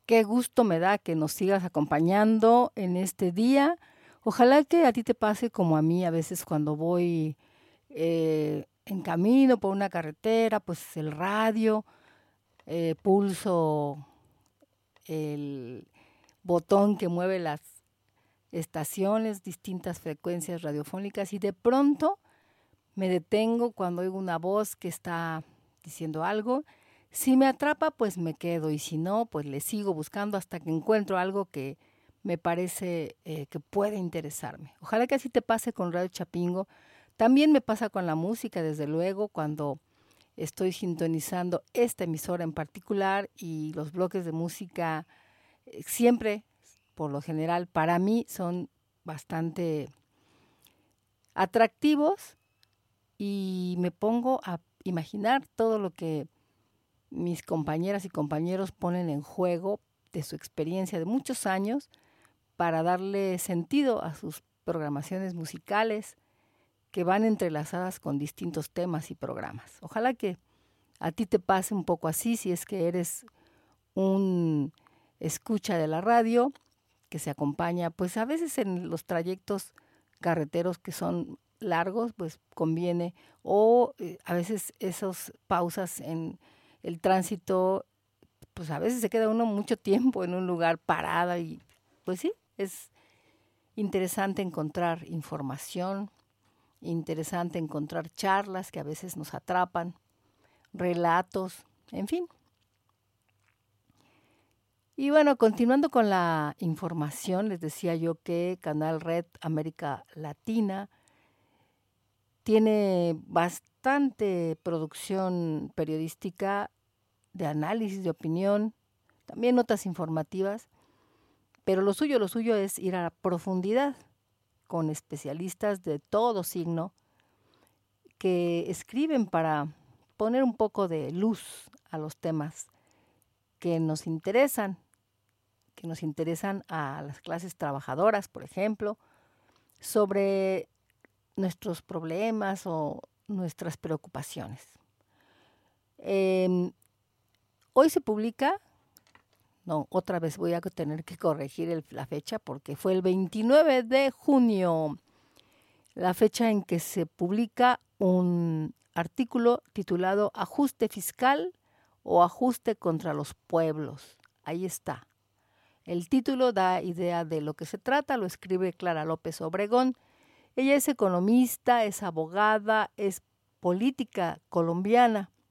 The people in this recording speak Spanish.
Qué gusto me da que nos sigas acompañando en este día. Ojalá que a ti te pase como a mí a veces cuando voy en camino por una carretera, pues el radio, pulso el botón que mueve las estaciones, distintas frecuencias radiofónicas y de pronto me detengo cuando oigo una voz que está diciendo algo. Si me atrapa, pues me quedo y si no, pues le sigo buscando hasta que encuentro algo que me parece que puede interesarme. Ojalá que así te pase con Radio Chapingo. También me pasa con la música, desde luego, cuando estoy sintonizando esta emisora en particular y los bloques de música siempre, por lo general, para mí son bastante atractivos y me pongo a imaginar todo lo que mis compañeras y compañeros ponen en juego de su experiencia de muchos años para darle sentido a sus programaciones musicales que van entrelazadas con distintos temas y programas. Ojalá que a ti te pase un poco así si es que eres un escucha de la radio que se acompaña, pues a veces en los trayectos carreteros que son largos, pues conviene, o a veces esas pausas en el tránsito, pues a veces se queda uno mucho tiempo en un lugar parada y pues sí, es interesante encontrar información, interesante encontrar charlas que a veces nos atrapan, relatos, en fin. Y bueno, continuando con la información, les decía yo que Canal Red América Latina tiene bastante producción periodística de análisis, de opinión, también notas informativas, pero lo suyo es ir a la profundidad con especialistas de todo signo que escriben para poner un poco de luz a los temas que nos interesan a las clases trabajadoras, por ejemplo, sobre nuestros problemas o nuestras preocupaciones. Eh, Hoy se publica, no, otra vez voy a tener que corregir la fecha porque fue el 29 de junio, la fecha en que se publica un artículo titulado Ajuste fiscal o ajuste contra los pueblos. Ahí está. El título da idea de lo que se trata, lo escribe Clara López Obregón. Ella es economista, es abogada, es política colombiana